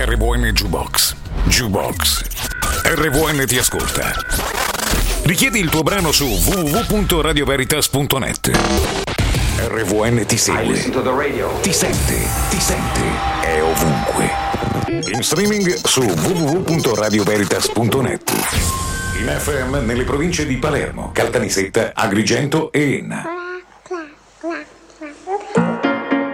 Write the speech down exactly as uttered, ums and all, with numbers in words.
R V N Jukebox. Jukebox. R V N ti ascolta. Richiedi il tuo brano su w w w punto radio veritas punto net. R V N ti segue, ti sente, ti sente, è ovunque. In streaming su w w w punto radio veritas punto net. In F M nelle province di Palermo, Caltanissetta, Agrigento e Enna.